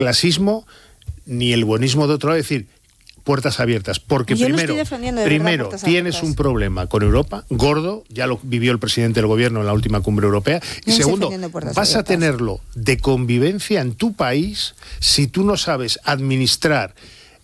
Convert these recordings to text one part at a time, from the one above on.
clasismo ni el buenismo de otro lado, es decir, puertas abiertas, porque primero tienes un problema con Europa, gordo, ya lo vivió el presidente del gobierno en la última cumbre europea, y segundo, vas a tenerlo de convivencia en tu país si tú no sabes administrar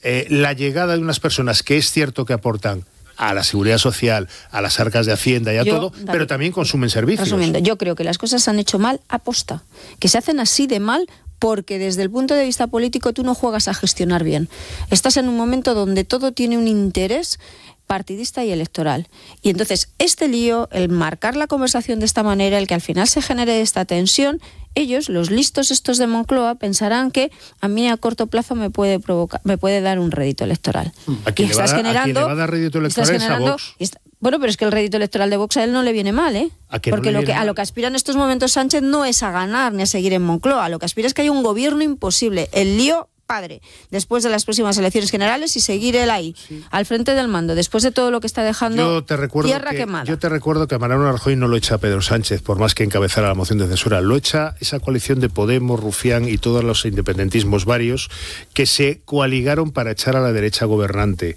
la llegada de unas personas que es cierto que aportan a la seguridad social, a las arcas de Hacienda y a todo, pero también consumen servicios. Resumiendo, yo creo que las cosas se han hecho mal aposta, que se hacen así de mal porque desde el punto de vista político tú no juegas a gestionar bien. Estás en un momento donde todo tiene un interés partidista y electoral. Y entonces este lío, el marcar la conversación de esta manera, el que al final se genere esta tensión, ellos, los listos estos de Moncloa, pensarán que a mí a corto plazo me puede dar un rédito electoral. ¿A quién le va a dar rédito electoral es a Vox? Bueno, pero es que el rédito electoral de Vox a él no le viene mal, ¿eh? Porque a lo que aspira en estos momentos Sánchez no es a ganar ni a seguir en Moncloa. Lo que aspira es que haya un gobierno imposible. El lío padre, después de las próximas elecciones generales y seguir él ahí, al frente del mando, después de todo lo que está dejando tierra quemada. Yo te recuerdo que a Mariano Rajoy no lo echa Pedro Sánchez, por más que encabezara la moción de censura, lo echa esa coalición de Podemos, Rufián y todos los independentismos varios que se coaligaron para echar a la derecha gobernante.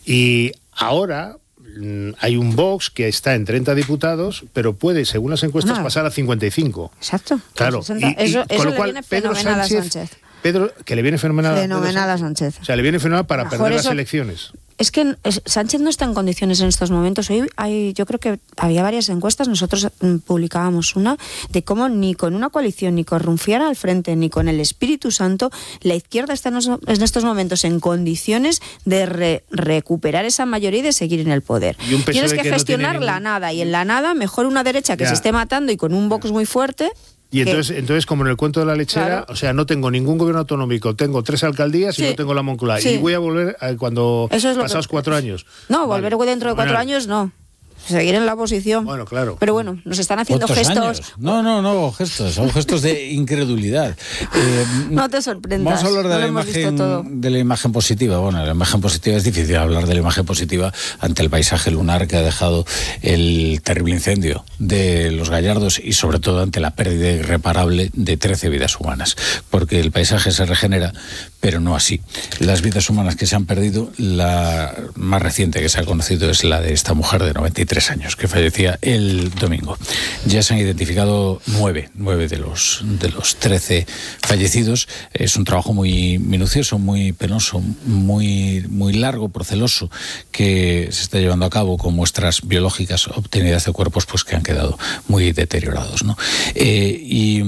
Y ahora hay un Vox que está en 30 diputados, pero puede, según las encuestas, pasar a 55. Exacto. Claro. Eso con lo le cual, viene fenomenal a Sánchez. Que le viene fenomenal a Sánchez. O sea, le viene fenomenal para perder las elecciones. Es que Sánchez no está en condiciones en estos momentos. Hoy yo creo que había varias encuestas, nosotros publicábamos una, de cómo ni con una coalición, ni con Rufián al frente, ni con el Espíritu Santo, la izquierda está en estos momentos en condiciones de recuperar esa mayoría y de seguir en el poder. Tienes que gestionar la nada, y en la nada mejor una derecha que se esté matando y con un Vox muy fuerte. Y entonces, como en el cuento de la lechera, claro. O sea, no tengo ningún gobierno autonómico, tengo 3 alcaldías y no tengo la Moncloa. Y voy a volver cuando pasados 4 años. No, volver dentro de 4 años no. Seguir en la oposición. Bueno, claro. Pero bueno, nos están haciendo gestos. Años? No, gestos. Son gestos de incredulidad. No te sorprendas. Vamos a hablar de la imagen positiva. Bueno, la imagen positiva es difícil hablar de la imagen positiva ante el paisaje lunar que ha dejado el terrible incendio de Los Gallardos y sobre todo ante la pérdida irreparable de 13 vidas humanas. Porque el paisaje se regenera, pero no así. Las vidas humanas que se han perdido, la más reciente que se ha conocido es la de esta mujer de 93 años que fallecía el domingo. Ya se han identificado 9 de los 13 fallecidos. Es un trabajo muy minucioso, muy penoso, muy largo, proceloso, que se está llevando a cabo con muestras biológicas obtenidas de cuerpos pues que han quedado muy deteriorados, ¿no? Y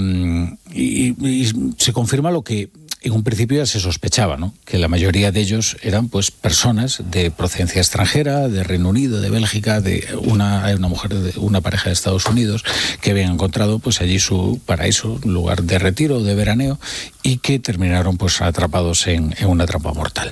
se confirma lo que en un principio ya se sospechaba, ¿no? Que la mayoría de ellos eran pues personas de procedencia extranjera, de Reino Unido, de Bélgica, de una mujer de una pareja de Estados Unidos que habían encontrado pues allí su paraíso, un lugar de retiro, de veraneo, y que terminaron pues atrapados en una trampa mortal.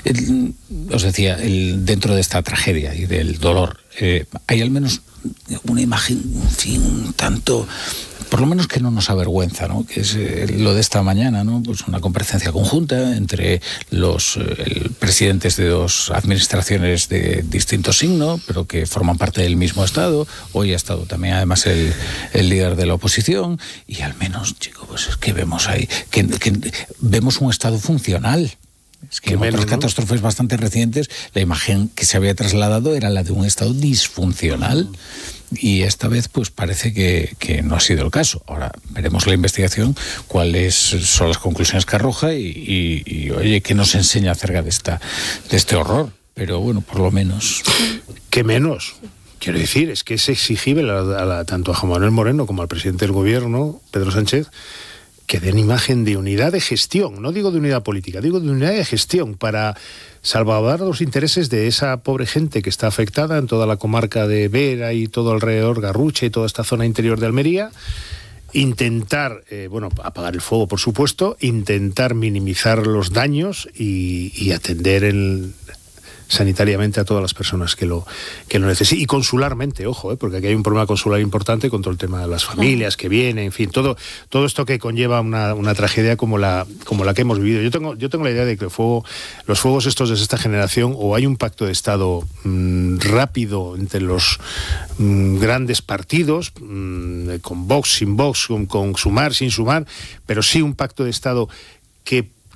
Os decía, dentro de esta tragedia y del dolor hay al menos una imagen, en fin, un tanto, por lo menos que no nos avergüenza, ¿no? Que es lo de esta mañana, ¿no? Pues una comparecencia conjunta entre los presidentes de 2 administraciones de distinto signo, pero que forman parte del mismo Estado. Hoy ha estado también además el líder de la oposición, y al menos, chicos, pues es que vemos ahí, que vemos un Estado funcional. Es que en otras catástrofes bastante recientes la imagen que se había trasladado era la de un Estado disfuncional, y esta vez pues parece que no ha sido el caso. Ahora veremos la investigación, cuáles son las conclusiones que arroja y oye, qué nos enseña acerca de este horror. Pero bueno, por lo menos... ¿Qué menos? Quiero decir, es que es exigible tanto a Juan Manuel Moreno como al presidente del gobierno, Pedro Sánchez, que den imagen de unidad de gestión, no digo de unidad política, digo de unidad de gestión para salvaguardar los intereses de esa pobre gente que está afectada en toda la comarca de Vera y todo alrededor, Garrucha y toda esta zona interior de Almería. Intentar, apagar el fuego, por supuesto, intentar minimizar los daños y atender sanitariamente a todas las personas que lo necesiten, y consularmente, ojo, porque aquí hay un problema consular importante con todo el tema de las familias que vienen, en fin, todo esto que conlleva una tragedia como la que hemos vivido. Yo tengo la idea de que los fuegos estos de esta generación, o hay un pacto de Estado rápido entre los grandes partidos, con Vox, sin Vox, con sumar, sin sumar, pero sí un pacto de Estado que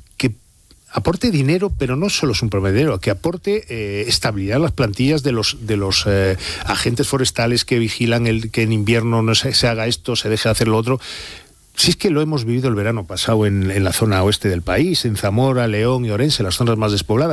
aporte dinero, pero no solo es un promedio, que aporte estabilidad a las plantillas de los agentes forestales que vigilan que en invierno no se haga esto, se deje de hacer lo otro. Si es que lo hemos vivido el verano pasado en la zona oeste del país, en Zamora, León y Orense, las zonas más despobladas.